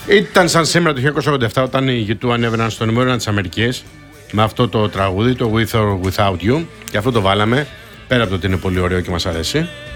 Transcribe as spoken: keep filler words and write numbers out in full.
Ήταν σαν σήμερα το χίλια εννιακόσια ογδόντα επτά όταν οι γιου τού ανέβαιναν στο νούμερο ένα της Αμερικής με αυτό το τραγούδι, το With or Without You, και αυτό το βάλαμε, πέρα από το ότι είναι πολύ ωραίο και μας αρέσει.